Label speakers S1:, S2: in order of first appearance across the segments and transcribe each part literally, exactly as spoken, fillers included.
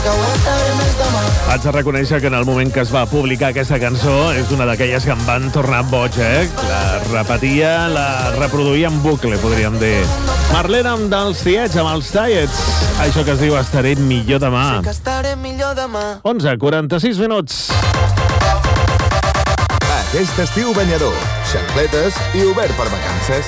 S1: que aguantaré més demà.
S2: Haig de reconèixer que en el moment que es va publicar aquesta cançó és una d'aquelles que em van tornar boig, eh? La repetia, la reproduïa en bucle, podríem dir. Marlena amb dels Tiets, amb els Tiets. Això que es diu Estaré millor demà.
S1: Sé que estaré millor demà.
S2: onze, quaranta-sis minuts.
S3: Aquest estiu banyador, xancletes i obert per vacances.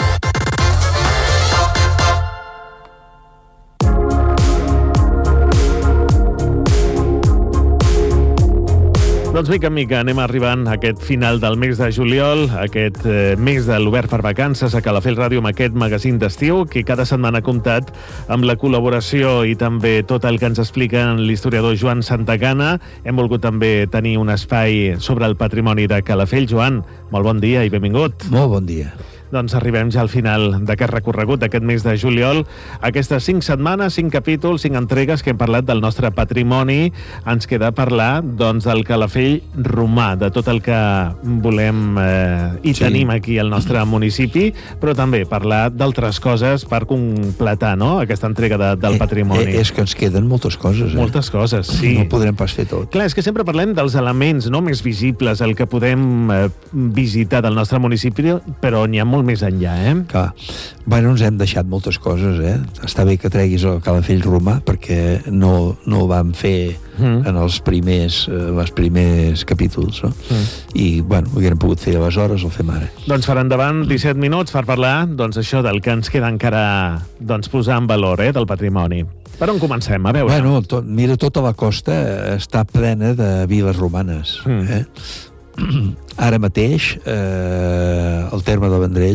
S2: Doncs mica en mica anem arribant a aquest final del mes de juliol, aquest eh, mes de l'Obert per Vacances a Calafell Ràdio amb aquest magazín d'estiu que cada setmana ha comptat amb la col·laboració i també tot el que ens explica l'historiador Joan Santacana. Hem volgut també tenir un espai sobre el patrimoni de Calafell. Joan, molt bon dia i benvingut.
S4: Molt bon dia.
S2: Doncs arribem ja al final d'aquest recorregut d'aquest mes de juliol. Aquestes cinc setmanes, cinc capítols, cinc entregues que hem parlat del nostre patrimoni. Ens queda parlar, doncs, del Calafell romà, de tot el que volem eh, i sí. tenim aquí al nostre municipi, però també parlar d'altres coses per completar, no?, aquesta entrega de, del patrimoni.
S4: Eh, eh, és que ens queden moltes coses, eh?
S2: Moltes coses, sí.
S4: No podrem pas fer tot.
S2: Clar, és que sempre parlem dels elements no més visibles, el que podem eh, visitar del nostre municipi, però n'hi ha molt més enllà, eh?
S4: Clar. Bueno, ens hem deixat moltes coses, eh? Està bé que treguis el Calafell romà perquè no, no ho vam fer mm. en els primers, eh, els primers capítols, no? Mm. I, bueno, ho haguem pogut fer aleshores, ho fem ara.
S2: Doncs per endavant, disset minuts per parlar, doncs, això del que ens queda encara, doncs, posar en valor, eh, del patrimoni. Per on comencem? A veure.
S4: Bueno, tot, mira, tota la costa està plena de viles romanes, mm. eh? Ara mateix, eh, el terme de Vendrell,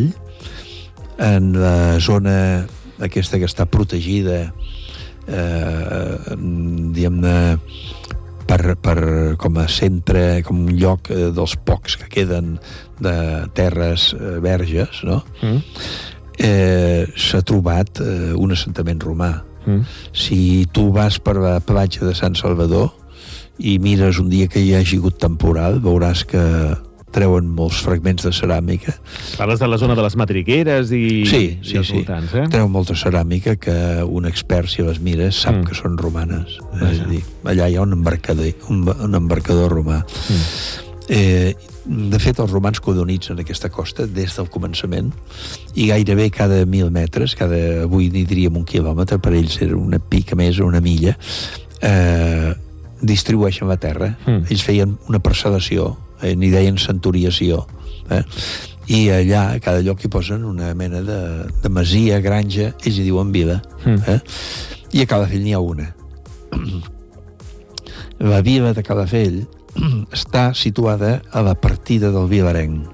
S4: en la zona aquesta que està protegida, eh, diguem-ne, per, per, com a centre, com un lloc eh, dels pocs que queden de terres eh, verges, no? Mm. Eh, s'ha trobat eh, un assentament romà. Mm. Si tu vas per la platja de Sant Salvador i mires un dia que hi hagi hagut temporal, veuràs que treuen molts fragments de ceràmica.
S2: Parles de la zona de les madrigueres i,
S4: sí,
S2: i
S4: sí,
S2: els
S4: sí.
S2: voltants, eh?
S4: Treu molta ceràmica que un expert, si les mires, sap mm. que són romanes. Vaja. És a dir, allà hi ha un embarcador, un, un embarcador romà. Mm. Eh, de fet, els romans colonitzen aquesta costa des del començament i gairebé cada mil metres, cada, avui n'hi diríem un quilòmetre, per ells era una pica més o una milla, eh, distribueixen la terra. Mm. Ells feien una parcel·lació, eh, n'hi deien centuriació, eh? I allà, a cada lloc hi posen una mena de, de masia, granja, ells hi diuen vila, mm. eh? I a Calafell n'hi ha una. La vila de Calafell està situada a la partida del Vilarenc.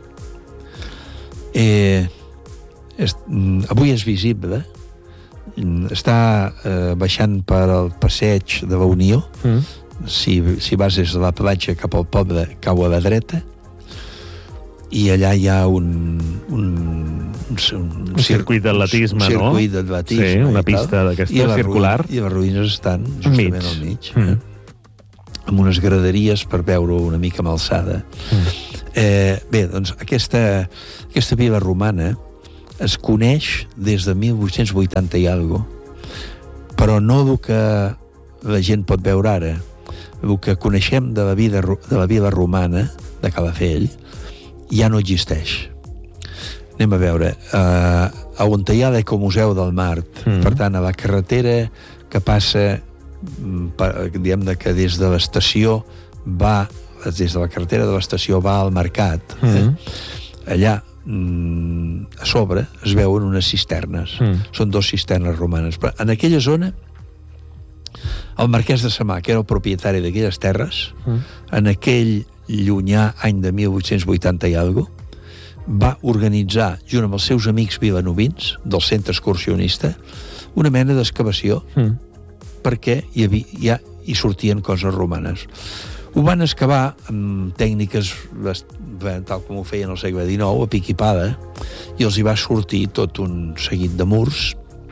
S4: Eh, és, avui és visible, està eh, baixant per al passeig de la Unió. Mm. Si, si vas des de la platja cap al poble, cau a la dreta, i allà hi ha un un, un, un,
S2: un circuit d'atletisme, no?
S4: Un circuit d'atletisme.
S2: Sí, una pista d'aquesta circular.
S4: I les ruïnes estan justament
S2: mig.
S4: al mig,
S2: mm.
S4: eh? Amb unes graderies per veure una mica amb alçada. Mm. Eh, bé, doncs aquesta, aquesta vila romana es coneix des de mil vuit-cents vuitanta i alguna cosa, però no el que la gent pot veure ara. El que coneixem de la, vida, de la vila romana de Calafell ja no existeix. Anem a veure, eh, a on hi ha l'Ecomuseu del Mart, mm. per tant, a la carretera que passa, per, diguem-ne que des de l'estació va, des de la carretera de l'estació va al mercat, mm. eh? Allà, mm, a sobre, es veuen unes cisternes. Mm. Són dos cisternes romanes. Però en aquella zona, el marquès de Samà, que era el propietari d'aquelles terres, mm. en aquell llunyà any de mil vuit-cents vuitanta i alguna cosa, va organitzar, junt amb els seus amics vilanovins, del centre excursionista, una mena d'excavació, mm. perquè hi, havia, ja, hi sortien coses romanes. Ho van excavar amb tècniques tal com ho feien al segle dinou, a pic i pala, i els hi va sortir tot un seguit de murs.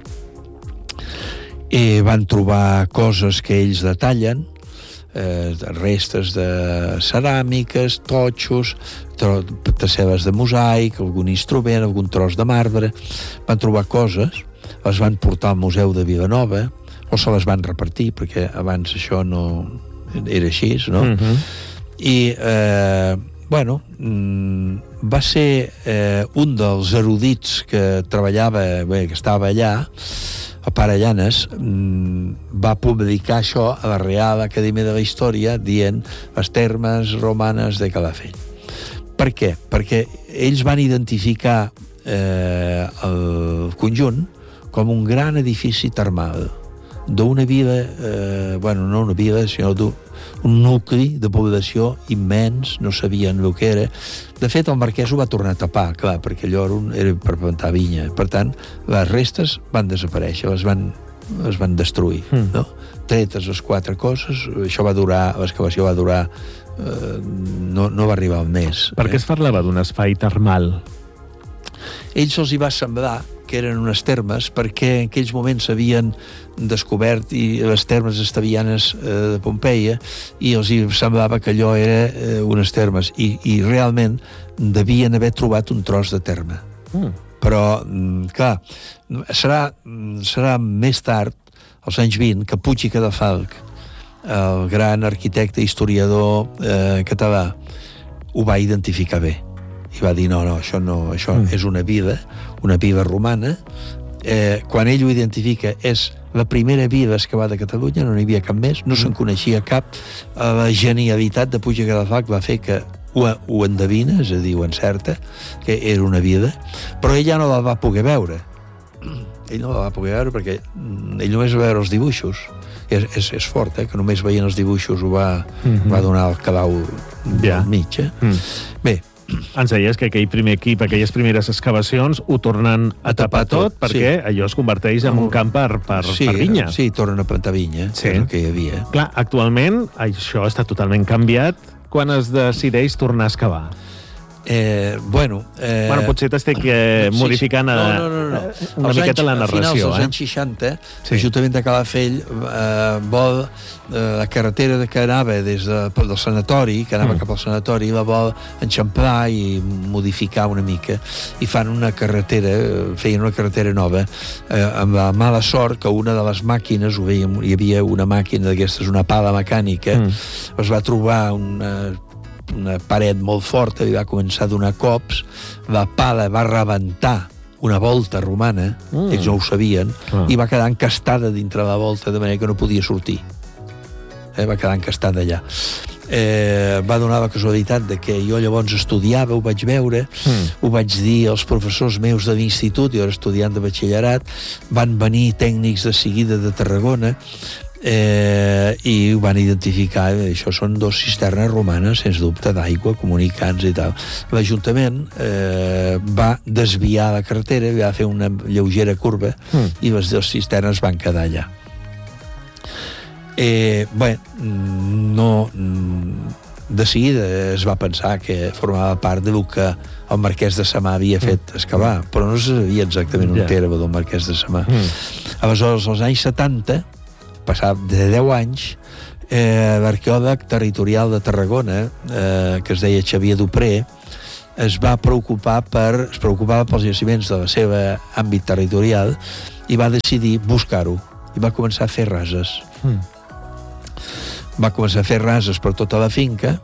S4: Eh, van trobar coses que ells detallen, eh, restes de ceràmiques, totxos, tasseles de mosaic, algun instrument, algun tros de marbre. Van trobar coses, les van portar al Museu de Vilanova, o se les van repartir, perquè abans això no era així, no?
S2: Mhm.
S4: I, eh, bueno, va ser eh, un dels erudits que treballava, bé, que estava allà, a Parallanes, va publicar això a la Real Acadèmia de la Història dient les termes romanes de Calafell. Per què? Perquè ells van identificar eh, el conjunt com un gran edifici termal d'una vila, eh, bueno, no una vila, sinó d'un un nucli de població immens, no sabien el que era. De fet, el marquès ho va tornar a tapar, clar, perquè allò era per plantar vinya. Per tant, les restes van desaparèixer, les van, les van destruir, mm. no? Tretes les quatre coses, això va durar, l'excavació va durar, eh, no, no va arribar al mes.
S2: Per què es parlava d'un espai termal?
S4: Ells els hi va semblar que eren unes termes perquè en aquells moments s'havien descobert i les termes estavianes eh, de Pompeia i els hi semblava que allò era eh, unes termes i, i realment devien haver trobat un tros de terme. Mm. Però, clar, serà, serà més tard, als anys vint, que Puig i Cadafalch, el gran arquitecte i historiador eh, català, ho va identificar bé. I va dir, no, no, això no, això mm. és una vila, una vila romana. Eh, quan ell ho identifica, és la primera vila excavada a Catalunya, no n'hi havia cap més, no mm. se'n coneixia cap. Eh, la genialitat de Puig i Cadafalch va fer que ho, ho endevina, és a dir, ho encerta, que era una vila, però ell ja no la va poder veure. Ell no la va poder veure perquè ell només va veure els dibuixos. És, és, és fort, eh, que només veient els dibuixos ho va, mm-hmm. va donar el calau yeah. al mig. Eh? Mm. Bé,
S2: ens deies que aquell primer equip, aquelles primeres excavacions, ho tornen a, a tapar, tapar tot, tot perquè sí. allò es converteix en un camp per, per,
S4: sí,
S2: per vinya.
S4: Sí, tornen a plantar vinya, sí. és el que hi havia.
S2: Clar, actualment això està totalment canviat quan es decideix tornar a excavar.
S4: Eh, bueno, eh...
S2: bueno, potser t'estic eh, modificant
S4: no, no, no, no.
S2: una els miqueta anys, la narració.
S4: A finals dels
S2: eh?
S4: anys seixanta, sí. l'Ajuntament de Calafell eh, vol eh, la carretera que anava des de, del sanatori, que anava mm. cap al sanatori, la vol enxamplar i modificar una mica, i fan una carretera, feien una carretera nova, eh, amb la mala sort que una de les màquines, ho veiem, hi havia una màquina d'aquestes, una pala mecànica, mm. es va trobar una una paret molt forta i va començar a donar cops, la pala va rebentar una volta romana, mm. ells no ho sabien, ah. i va quedar encastada dintre la volta de manera que no podia sortir. Eh, va quedar encastada allà. Eh, va donar la casualitat de que jo llavors estudiava, ho vaig veure, mm. ho vaig dir als professors meus de l'institut, jo era estudiant de batxillerat, van venir tècnics de seguida de Tarragona, Eh, i ho van identificar, això són dos cisternes romanes, sens dubte, d'aigua, comunicants i tal. L'Ajuntament eh, va desviar la carretera, va fer una lleugera curva mm. i les dues cisternes van quedar allà. Eh, bé, no... De seguida es va pensar que formava part del que el marquès de Samà havia fet excavar, però no se sabia exactament on yeah. era el marquès de Samà. Mm. Aleshores, als anys setanta, passat de deu anys, eh, l'arqueòleg territorial de Tarragona, eh, que es deia Xavier Dupré, es va preocupar per, es preocupava pels jaciments de la seva àmbit territorial i va decidir buscar-ho. I va començar a fer rases. Mm. Va començar a fer rases per tota la finca,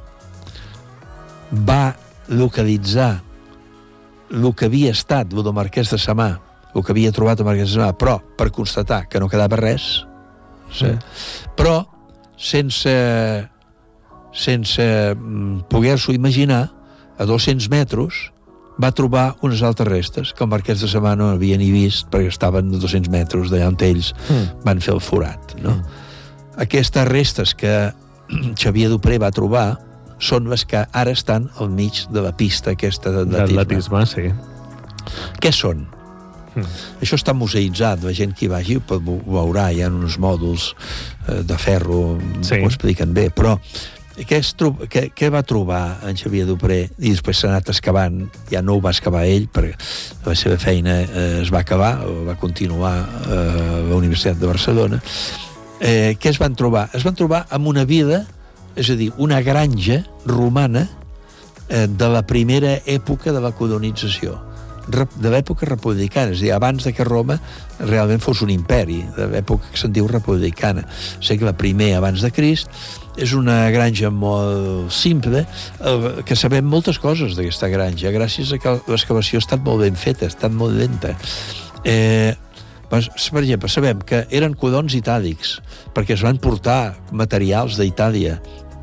S4: va localitzar el que havia estat el del marquès de Samà, el que havia trobat el marquès de Samà, però per constatar que no quedava res, sí. però sense sense poder-s'ho imaginar, a dos-cents metres va trobar unes altres restes que el marquès de Samà no havia ni vist perquè estaven a dos-cents metres d'allà on ells mm. van fer el forat, no? Mm. Aquestes restes que Xavier Dupré va trobar són les que ara estan al mig de la pista aquesta d'atletisme.
S2: Sí.
S4: Què són? Mm. Això està museïtzat, la gent que hi vagi ho veurà, hi ha uns mòduls eh, de ferro, sí. ho expliquen bé, però què, es tro... què, què va trobar en Xavier Dupré? I després s'ha anat excavant, ja no ho va excavar ell, perquè la seva feina eh, es va acabar, va continuar eh, a la Universitat de Barcelona. Eh, què es van trobar? Es van trobar amb una vila, és a dir, una granja romana eh, de la primera època de la colonització. de l'època republicana, és a dir, abans de que Roma realment fos un imperi, de l'època que se'n diu republicana, segle primer abans de Crist. És una granja molt simple, que sabem moltes coses d'aquesta granja, gràcies a que l'excavació ha estat molt ben feta, ha estat molt lenta. Eh, per exemple, sabem que eren codons itàlics, perquè es van portar materials d'Itàlia.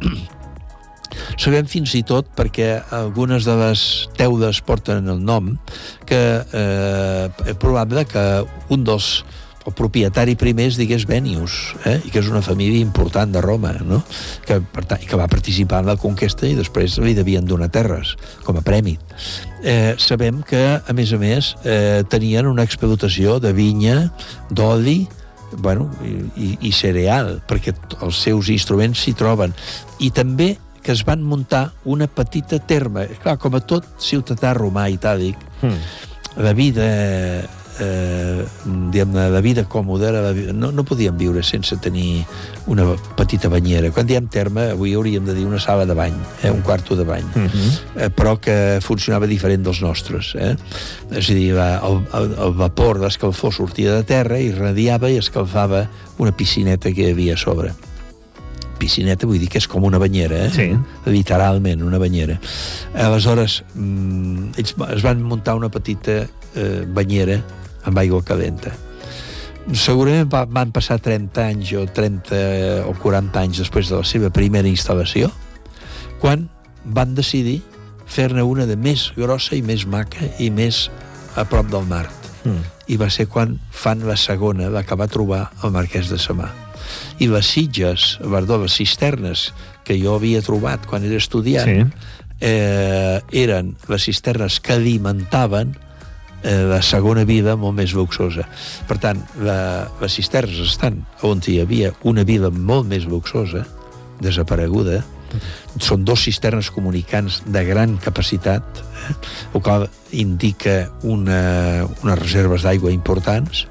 S4: Sabem fins i tot, perquè algunes de les teules porten el nom, que eh, és probable que un dels el propietari primer es digués Venius, eh? I que és una família important de Roma, no? que, per tant, que va participar en la conquesta i després li devien donar terres com a premi. Eh, sabem que, a més a més, eh, tenien una explotació de vinya, d'oli, bueno, i, i cereal, perquè els seus instruments s'hi troben. I també que es van muntar una petita terma. Clar, com a tot ciutadà romà itàlic, mm. la vida... Eh, diguem-ne, la vida còmoda, la vida, no, no podíem viure sense tenir una petita banyera. Quan diem terme, avui hauríem de dir una sala de bany, eh, un quarto de bany, uh-huh. eh, però que funcionava diferent dels nostres. Eh? És a dir, el, el, el vapor d'escalfor sortia de terra i radiava i escalfava una piscineta que hi havia a sobre. Piscineta vull dir que és com una banyera, eh?
S2: Sí.
S4: Literalment, una banyera. Aleshores, mm, ells es van muntar una petita eh, banyera amb aigua calenta. Segurament va, van passar trenta anys o trenta o quaranta anys després de la seva primera instal·lació, quan van decidir fer-ne una de més grossa i més maca i més a prop del mar. Mm. I va ser quan fan la segona, la que va trobar el marquès de Samà. I les sitges, perdó, les cisternes que jo havia trobat quan era estudiant, sí. eh, eren les cisternes que alimentaven la segona vida molt més luxosa. Per tant, la, les cisternes estan on hi havia una vida molt més luxosa, desapareguda. Són dos cisternes comunicants de gran capacitat, eh? el qual indica una, unes reserves d'aigua importants,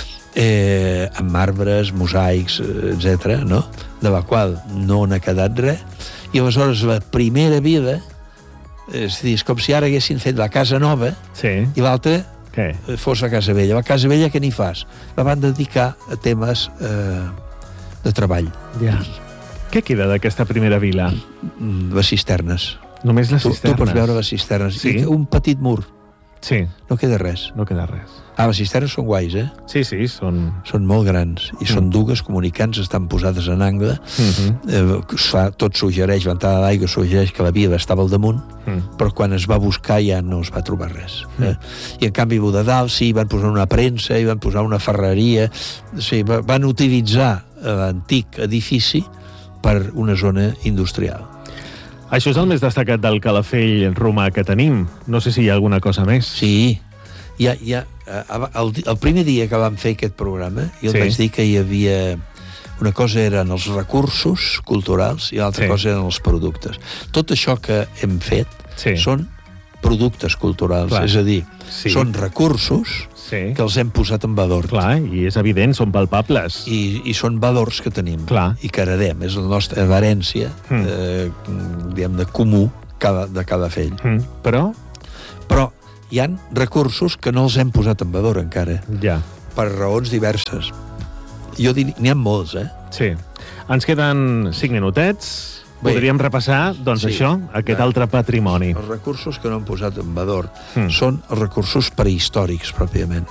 S4: eh, amb marbres, mosaics, etcètera, no? De la qual no n'ha quedat res. I aleshores la primera vida, és a dir, és com si ara haguessin fet la casa nova, sí. I l'altra què? Fos la casa vella. La casa vella què n'hi fas? La van dedicar a temes eh, de treball.
S2: Ja. Què queda d'aquesta primera vila?
S4: Les cisternes.
S2: Només les
S4: tu,
S2: cisternes?
S4: Tu pots veure les cisternes. Sí? I un petit mur.
S2: Sí.
S4: No queda res.
S2: No queda res.
S4: Ah, les cisternes són guais, eh?
S2: Sí, sí, són...
S4: Són molt grans. I mm. són dues comunicants, estan posades en angle. Mm-hmm. Eh, fa, tot suggereix, l'entrada d'aigua suggereix que la via estava al damunt, mm. però quan es va buscar ja no es va trobar res. Mm. Eh? I en canvi, de dalt, sí, van posar una premsa, i van posar una ferreria. Sí, van utilitzar l'antic edifici per una zona industrial.
S2: Això és el més destacat del Calafell romà que tenim. No sé si hi ha alguna cosa més.
S4: Sí. Hi ha, hi ha, el, el primer dia que vam fer aquest programa, jo sí. vaig dir que hi havia... Una cosa eren els recursos culturals i l'altra sí. cosa eren els productes. Tot això que hem fet sí. són productes culturals. Clar. És a dir, sí. són recursos sí. que els hem posat en valor.
S2: Clar, i és evident, són palpables.
S4: I, i són valors que tenim.
S2: Clar.
S4: I que heredem. És la nostra herència, mm. eh, diguem, de comú cada, de cada fell.
S2: Mm. Però?
S4: Però hi han recursos que no els hem posat en valor encara.
S2: Ja.
S4: Per raons diverses. Jo diria... N'hi ha molts, eh?
S2: Sí. Ens queden cinc minutets. Bé. Podríem repassar, doncs, sí. això, aquest ja. altre patrimoni.
S4: Els recursos que no hem posat en valor mm. són els recursos prehistòrics, pròpiament.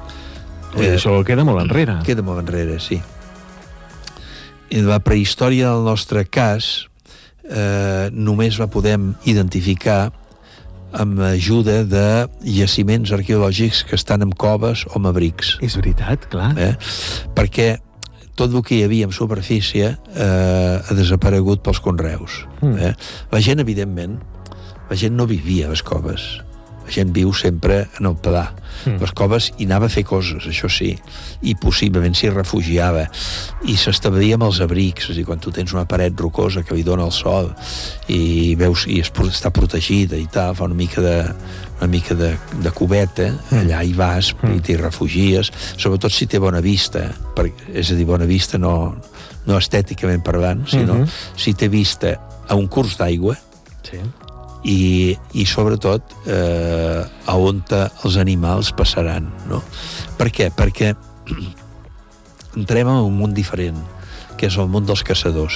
S2: I eh, això queda molt enrere.
S4: Queda molt enrere, sí. I la prehistòria, del nostre cas, eh, només la podem identificar amb ajuda de jaciments arqueològics que estan en coves o mabrics.
S2: És veritat, clar.
S4: Eh? Perquè tot el que hi havia en superfície eh, ha desaparegut pels conreus. Mm. Eh? La gent, evidentment, la gent no vivia a les coves. La gent viu sempre en el pedà. Mm. Les coves hi anava a fer coses, això sí, i possiblement s'hi refugiava. I s'establia amb els abrics, és a dir, quan tu tens una paret rocosa que li dona el sol i veus i es, està protegida i tal, fa una mica de, una mica de, de cubeta, mm. allà hi vas mm. i t'hi refugies, sobretot si té bona vista, perquè, és a dir, bona vista no, no estèticament parlant, sinó mm-hmm. si té vista a un curs d'aigua, sí. i, i sobretot eh, a on els animals passaran, no? Per què? Perquè entrem en un món diferent, que és el món dels caçadors.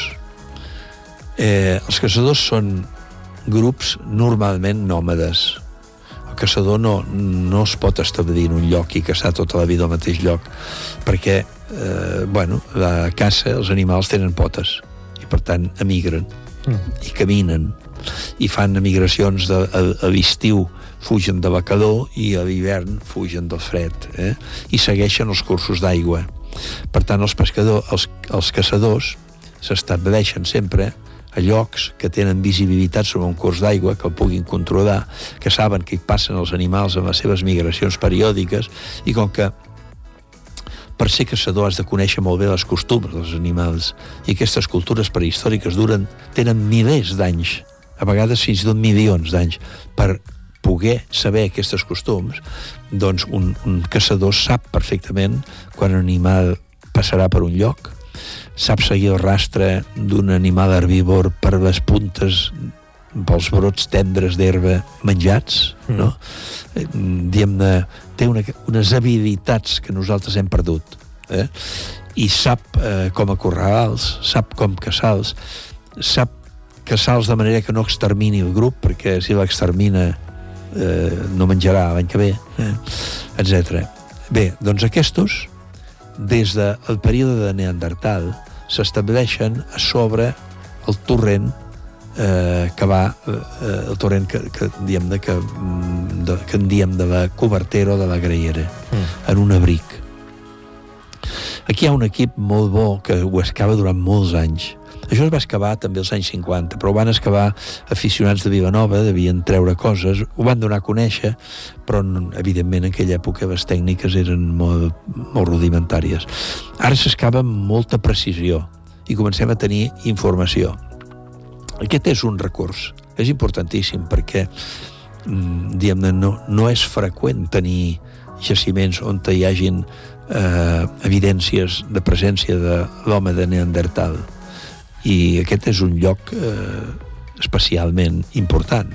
S4: Eh, els caçadors són grups normalment nòmades. El caçador no, no es pot establir en un lloc i caçar tota la vida al mateix lloc, perquè eh, bueno, la caça, els animals tenen potes i per tant emigren mm. i caminen i fan emigracions de, a, a l'estiu fugen de la calor i a l'hivern fugen del fred, eh? I segueixen els cursos d'aigua. Per tant, els pescadors, els, els caçadors s'estableixen sempre a llocs que tenen visibilitat sobre un curs d'aigua, que el puguin controlar, que saben que hi passen els animals en les seves migracions periòdiques, i com que per ser caçador has de conèixer molt bé les costums dels animals, i aquestes cultures prehistòriques duren, tenen milers d'anys, a vegades fins i tot milions d'anys, per poder saber aquests costums, doncs un, un caçador sap perfectament quan un animal passarà per un lloc, sap seguir el rastre d'un animal herbívor per les puntes, pels brots tendres d'herba menjats, mm. no? Eh, diguem-ne, té una, unes habilitats que nosaltres hem perdut, eh? I sap eh, com acorralars, sap com caçar-los, sap caçar-los de manera que no extermini el grup, perquè si l'extermina eh, no menjarà l'any que ve, eh? etcètera. Bé, doncs aquests, des del període de Neandertal, s'estableixen a sobre el torrent eh, que va, eh, el torrent que, que, diem de, que, de, que en diem de la cobertera o de la graiera, mm. en un abric. Aquí hi ha un equip molt bo que ho excava durant molts anys. Això es va excavar també als anys cinquanta, però ho van excavar aficionats de Vilanova, devien treure coses, ho van donar a conèixer, però evidentment en aquella època les tècniques eren molt, molt rudimentàries. Ara s'excava amb molta precisió i comencem a tenir informació. Aquest és un recurs, és importantíssim perquè diguem-ne, no, no és freqüent tenir jaciments on hi hagin eh, evidències de presència de l'home de Neandertal. I aquest és un lloc eh, especialment important.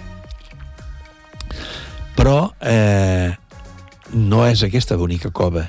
S4: Però eh, no és aquesta l'única cova.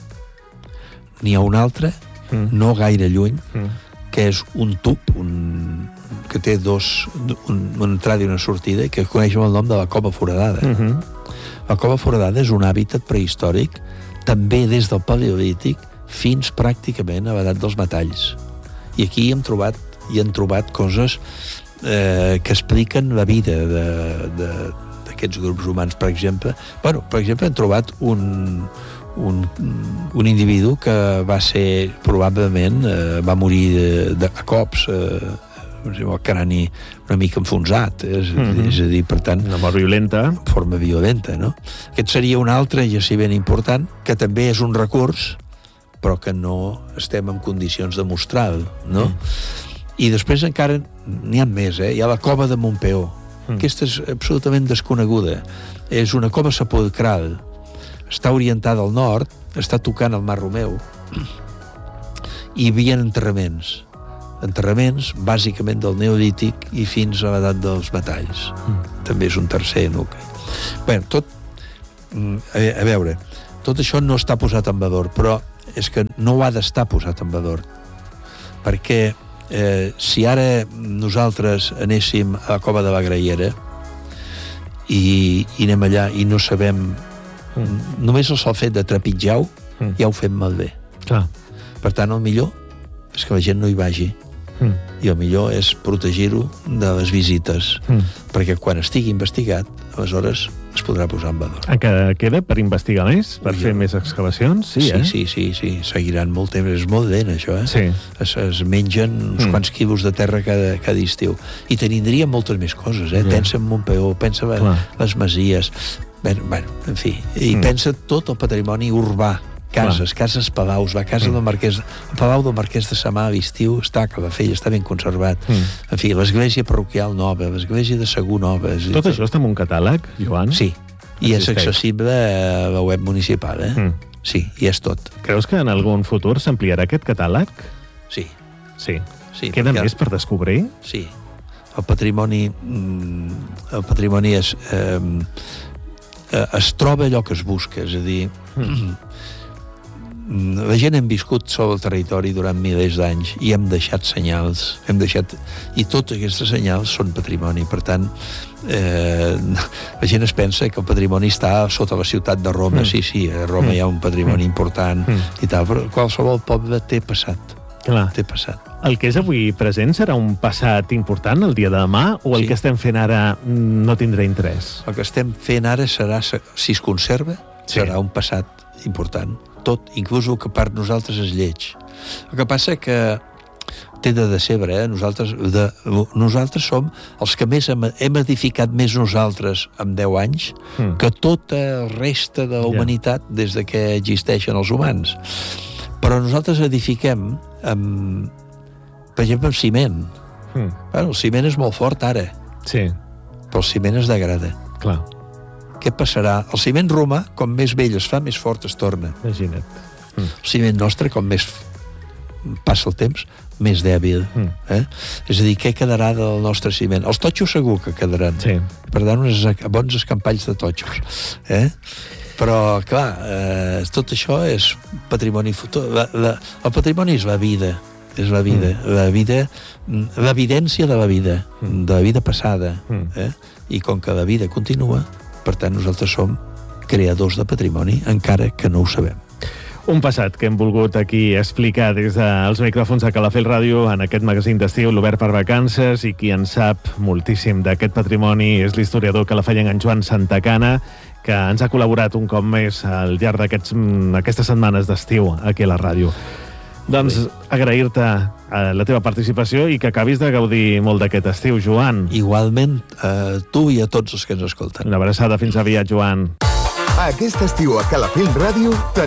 S4: N'hi ha una altra, mm. no gaire lluny, mm. que és un tub, un, que té dos, un, una entrada i una sortida, i que es coneix amb el nom de la Cova Foradada. Mm-hmm. La Cova Foradada és un hàbitat prehistòric, també des del Paleolític fins pràcticament a l'edat dels metalls. I aquí hem trobat i han trobat coses eh, que expliquen la vida d'aquests grups humans, per exemple. Bueno, per exemple, han trobat un, un, un individu que va ser, probablement, eh, va morir de, de, a cops, eh, el crani una mica enfonsat, és, mm-hmm. és a dir, per tant...
S2: Una mort violenta.
S4: Forma violenta, no? Aquest seria un altre jaciment important, que també és un recurs, però que no estem en condicions de mostrar-lo, no? Mm. I després encara n'hi ha més, eh? Hi ha la cova de Montpeó. Mm. Aquesta és absolutament desconeguda. És una cova sepulcral. Està orientada al nord, està tocant el Mar Romeu, i hi havia enterraments. Enterraments, bàsicament del Neolític i fins a l'edat dels metalls. Mm. També és un tercer nucli. Bé, tot... A, a veure, tot això no està posat en valor, però és que no ho ha d'estar posat en valor. Perquè Eh, si ara nosaltres anéssim a la Cova de la Graiera i, i anem allà i no sabem mm. només el sol fet de trepitjar-ho mm. ja ho fem malbé.
S2: Clar.
S4: Per tant, el millor és que la gent no hi vagi mm. i el millor és protegir-ho de les visites mm. perquè quan estigui investigat aleshores es podrà posar en valor.
S2: Encara queda per investigar més? Per Ui, fer més excavacions? Sí,
S4: sí,
S2: eh?
S4: sí, sí, sí, seguiran molt temps. És molt dent, això, eh?
S2: Sí.
S4: Es, es mengen uns mm. quants quilos de terra cada, cada estiu. I tindria moltes més coses, eh? Yeah. Pensa en Montpeó, pensa en les masies, bueno, bueno, en fi, i mm. pensa tot el patrimoni urbà. Cases, Clar. cases palaus, la casa mm. del Marquès, el palau del Marquès de Samà a l'estiu està a Calafell, està ben conservat. Mm. En fi, l'església parroquial nova, l'església de Segur nova.
S2: Tot, tot això està en un catàleg, Joan?
S4: Sí, i és accessible a la web municipal, eh? Mm. Sí, i és tot.
S2: Creus que en algun futur s'ampliarà aquest catàleg?
S4: Sí.
S2: Sí.
S4: sí
S2: Queda
S4: perquè...
S2: més per descobrir?
S4: Sí. el patrimoni, el patrimoni és, eh, es troba allò que es busca, és a dir, mm. la gent hem viscut sobre el territori durant milers d'anys i hem deixat senyals, hem deixat, i tots aquests senyals són patrimoni. Per tant, eh, la gent es pensa que el patrimoni està sota la ciutat de Roma. Mm. Sí, sí, a Roma mm. hi ha un patrimoni mm. important mm. i tal, però qualsevol poble té passat.
S2: Clar.
S4: Té passat.
S2: El que és avui present serà un passat important el dia de demà, o el
S4: Sí.
S2: que estem fent ara no tindrà interès?
S4: El que estem fent ara serà, si es conserva,
S2: Sí.
S4: serà un passat important. Tot, inclús el que per nosaltres és lleig. El que passa que té de decebre, eh? Nosaltres, de, nosaltres som els que més hem, hem edificat més nosaltres en deu anys
S2: Mm.
S4: que tota la resta de la
S2: Ja.
S4: humanitat des de que existeixen els humans. Però nosaltres edifiquem amb, per exemple, amb ciment.
S2: Mm.
S4: Bueno, el ciment és molt fort ara,
S2: Sí,
S4: però el ciment es degrada.
S2: clar,
S4: Què passarà? El ciment romà, com més vell es fa, més fort es torna.
S2: imagina't.
S4: El ciment nostre, com més passa el temps, més dèbil.
S2: Mm.
S4: Eh? És a dir, què quedarà del nostre ciment? Els totxos segur que quedaran.
S2: Sí.
S4: Per tant, uns bons escampalls de totxos. Eh? Però, clar, eh, tot això és patrimoni futur. La, la, el patrimoni és la vida. És la vida. Mm. La vida, l'evidència de la vida, mm. de la vida passada.
S2: Mm.
S4: Eh? I com que la vida continua, per tant, nosaltres som creadors de patrimoni, encara que no ho sabem.
S2: Un passat que hem volgut aquí explicar des dels micròfons de Calafell Ràdio en aquest magazín d'estiu, l'Obert per Vacances, i qui en sap moltíssim d'aquest patrimoni és l'historiador calafellenc en Joan Santacana, que ens ha col·laborat un cop més al llarg d'aquestes setmanes d'estiu aquí a la ràdio. Doncs agrair-te la teva participació i que acabis de gaudir molt d'aquest estiu, Joan.
S4: Igualment, a tu i a tots els que ens escolten.
S2: Una abraçada, fins aviat, Joan.
S3: Aquest estiu a Calafell Ràdio